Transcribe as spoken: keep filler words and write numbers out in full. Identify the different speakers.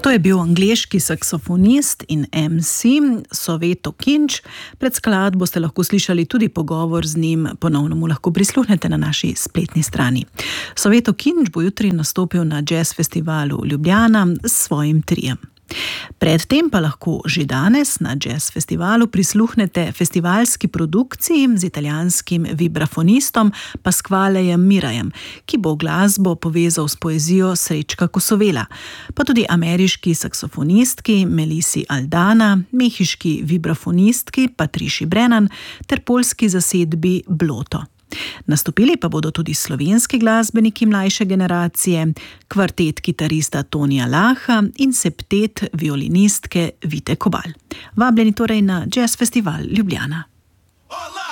Speaker 1: To je bil angleški saksofonist in em si Soveto Kinč. Pred skladbo ste lahko slišali tudi pogovor z njim, ponovno mu lahko prisluhnete na naši spletni strani. Soveto Kinč bo jutri nastopil na Jazz Festivalu Ljubljana s svojim trijem. Predtem pa lahko že danes na Jazz Festivalu prisluhnete festivalski produkciji z italijanskim vibrafonistom Pasqualejem Mirajem, ki bo glasbo povezal s poezijo Srečka Kosovela, pa tudi ameriški saksofonistki Melisi Aldana, mehiški vibrafonistki Patriši Brennan ter poljski zasedbi Bloto. Nastopili pa bodo tudi slovenski glasbeniki mlajše generacije, kvartet kitarista Tonija Laha in septet violinistke Vite Kobal. Vabljeni torej na Jazz Festival Ljubljana.